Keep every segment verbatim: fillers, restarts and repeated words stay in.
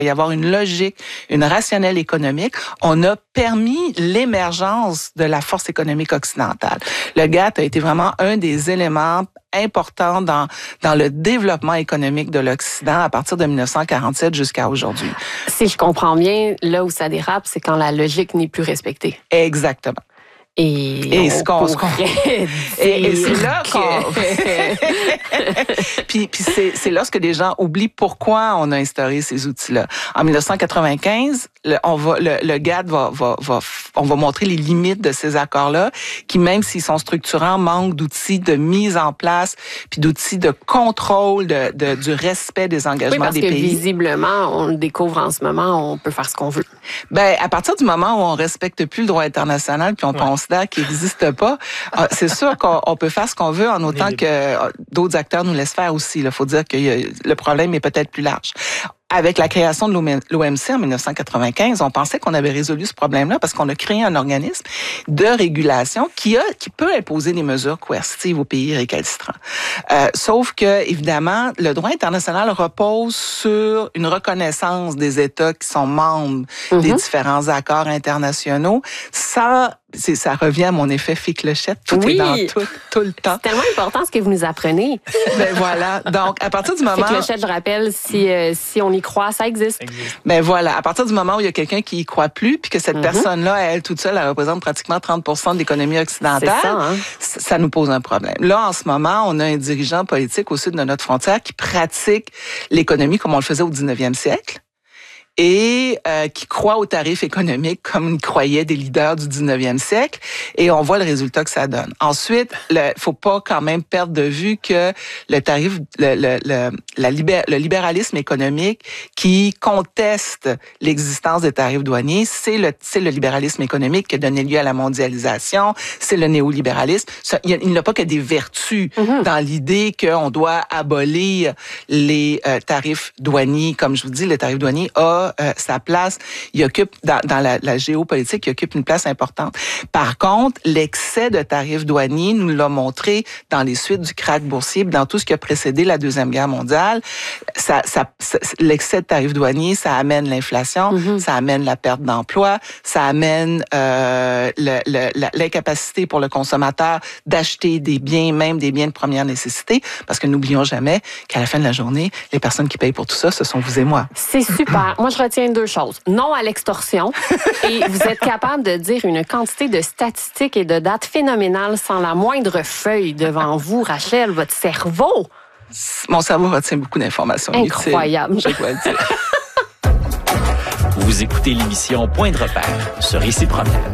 y avoir une logique, une rationnelle économique, on a permis l'émergence de la force économique occidentale. Le G A T T a été vraiment un des éléments importants dans dans le développement économique de l'Occident à partir de dix-neuf cent quarante-sept jusqu'à aujourd'hui. Si je comprends bien, là où ça dérape, c'est quand la logique n'est plus respectée. Exactement. Et, et ce qu'on, ce qu'on... Et, et c'est là qu'on puis, puis c'est, c'est lorsque des gens oublient pourquoi on a instauré ces outils-là. En dix-neuf cent quatre-vingt-quinze, le, on va le, le G A T T va, va va on va montrer les limites de ces accords-là, qui même s'ils sont structurants, manquent d'outils de mise en place, puis d'outils de contrôle de, de du respect des engagements oui, parce des que pays. Visiblement, on le découvre en ce moment, on peut faire ce qu'on veut. Ben à partir du moment où on respecte plus le droit international, puis on ouais. pense qui n'existe pas, c'est sûr qu'on peut faire ce qu'on veut en autant que d'autres acteurs nous laissent faire aussi. Il faut dire que le problème est peut-être plus large. Avec la création de l'O M C en dix-neuf cent quatre-vingt-quinze, on pensait qu'on avait résolu ce problème-là parce qu'on a créé un organisme de régulation qui a, qui peut imposer des mesures coercitives aux pays récalcitrants. Euh, sauf que, évidemment, le droit international repose sur une reconnaissance des États qui sont membres mm-hmm. des différents accords internationaux. Ça, c'est, ça revient à mon effet fille-clochette. Tout oui. est dans tout, tout le temps. C'est tellement important ce que vous nous apprenez. Ben voilà. Donc, à partir du moment... Fille-clochette, je rappelle, si, euh, si on y croit, ça existe. Ça existe. Ben voilà. À partir du moment où il y a quelqu'un qui y croit plus, puis que cette mm-hmm. personne-là, elle toute seule, elle représente pratiquement trente pour cent de l'économie occidentale, ça, hein? ça nous pose un problème. Là, en ce moment, on a un dirigeant politique au sud de notre frontière qui pratique l'économie comme on le faisait au dix-neuvième siècle. Et euh, qui croit aux tarifs économiques comme croyaient des leaders du dix-neuvième siècle. Et on voit le résultat que ça donne. Ensuite, il faut pas quand même perdre de vue que le tarif, le, le, le, la libé- le libéralisme économique qui conteste l'existence des tarifs douaniers, c'est le, c'est le libéralisme économique qui a donné lieu à la mondialisation, c'est le néolibéralisme. Ça, il, il n'a pas que des vertus mm-hmm. dans l'idée qu'on doit abolir les euh, tarifs douaniers. Comme je vous dis, le tarif douanier a Euh, sa place, il occupe dans, dans la, la géopolitique, il occupe une place importante. Par contre, l'excès de tarifs douaniers nous l'a montré dans les suites du krach boursier, dans tout ce qui a précédé la Deuxième Guerre mondiale. Ça, ça, ça, l'excès de tarifs douaniers, ça amène l'inflation, mm-hmm. ça amène la perte d'emploi, ça amène euh, le, le, la, l'incapacité pour le consommateur d'acheter des biens, même des biens de première nécessité, parce que n'oublions jamais qu'à la fin de la journée, les personnes qui payent pour tout ça, ce sont vous et moi. C'est super. Moi, je retiens deux choses. Non à l'extorsion et vous êtes capable de dire une quantité de statistiques et de dates phénoménales sans la moindre feuille devant vous, Rachel, votre cerveau. Mon cerveau retient beaucoup d'informations. Incroyable. Utile, je dois le dire. Vous écoutez l'émission Point de repère sur Ici Promenade.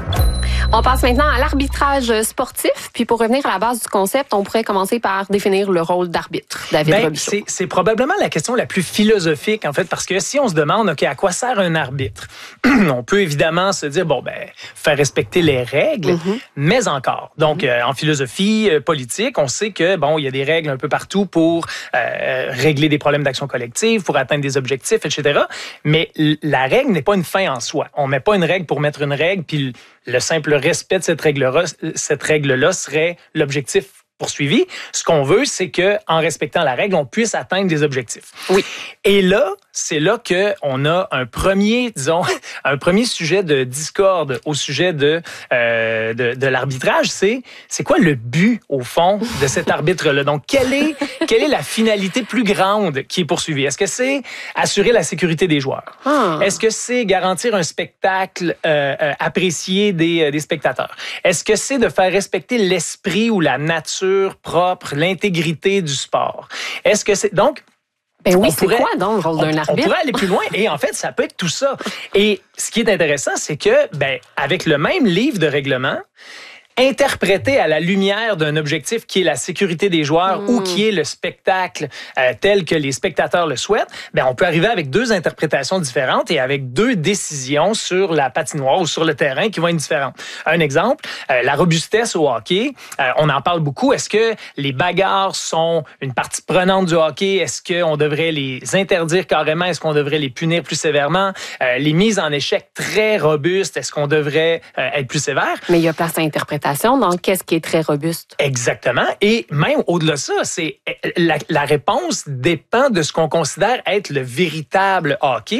On passe maintenant à l'arbitrage sportif. Puis pour revenir à la base du concept, on pourrait commencer par définir le rôle d'arbitre. David ben, Robichaud. C'est, c'est probablement la question la plus philosophique, en fait, parce que si on se demande, OK, à quoi sert un arbitre? On peut évidemment se dire, bon, ben, faire respecter les règles, mm-hmm. mais encore. Donc, mm-hmm. euh, en philosophie euh, politique, on sait que, bon, il y a des règles un peu partout pour euh, régler des problèmes d'action collective, pour atteindre des objectifs, et cetera. Mais l- la règle n'est pas une fin en soi. On met pas une règle pour mettre une règle, puis l- le simple respect de cette règle-là, cette règle-là serait l'objectif poursuivi. Ce qu'on veut, c'est que, en respectant la règle, on puisse atteindre des objectifs. Oui. Et là, c'est là que on a un premier, disons, un premier sujet de discorde au sujet de euh, de, de l'arbitrage. C'est c'est quoi le but au fond de cet arbitre-là? Donc, quelle est quelle est la finalité plus grande qui est poursuivie? Est-ce que c'est assurer la sécurité des joueurs? Ah. Est-ce que c'est garantir un spectacle euh, euh, apprécié des des spectateurs? Est-ce que c'est de faire respecter l'esprit ou la nature propre, l'intégrité du sport? Est-ce que c'est donc Ben oui, on c'est pourrait, quoi donc le rôle d'un arbitre? On pourrait aller plus loin et en fait, ça peut être tout ça. Et ce qui est intéressant, c'est que, ben, avec le même livre de règlement, interprété à la lumière d'un objectif qui est la sécurité des joueurs mmh. ou qui est le spectacle euh, tel que les spectateurs le souhaitent, ben on peut arriver avec deux interprétations différentes et avec deux décisions sur la patinoire ou sur le terrain qui vont être différentes. Un exemple, euh, la robustesse au hockey, euh, on en parle beaucoup. Est-ce que les bagarres sont une partie prenante du hockey? Est-ce qu'on devrait les interdire carrément? Est-ce qu'on devrait les punir plus sévèrement? Euh, les mises en échec très robustes, est-ce qu'on devrait euh, être plus sévère? Mais il y a place à interprétation. Donc, qu'est-ce qui est très robuste? Exactement. Et même au-delà de ça, c'est la, la réponse dépend de ce qu'on considère être le véritable hockey.